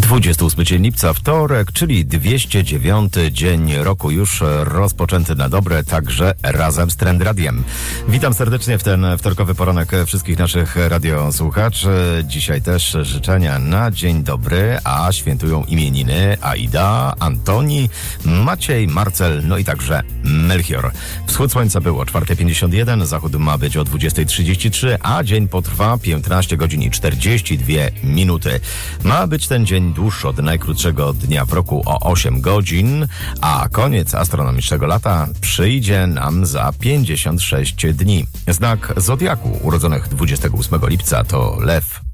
28 dzień lipca, wtorek, czyli 209 dzień roku już rozpoczęty na dobre, także razem z Trend Radiem. Witam serdecznie w ten wtorkowy poranek wszystkich naszych radiosłuchaczy. Dzisiaj też życzenia na dzień dobry, a świętują imieniny Aida, Antoni, Maciej, Marcel, no i także Melchior. Wschód słońca był o 4:51, zachód ma być o 20:33, a dzień potrwa 15 godzin i 42 minuty. Ma być ten dzień dłuższy od najkrótszego dnia w roku o 8 godzin, a koniec astronomicznego lata przyjdzie nam za 56 dni. Znak zodiaku urodzonych 28 lipca to Lew.